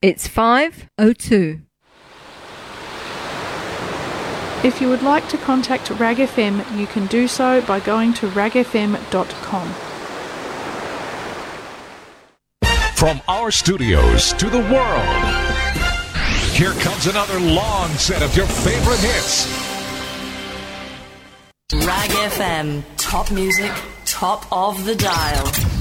It's 5:02. If you would like to contact RAG FM, you can do so by going to ragfm.com. From our studios to the world, here comes another long set of your favorite hits. RAG FM, top music, top of the dial.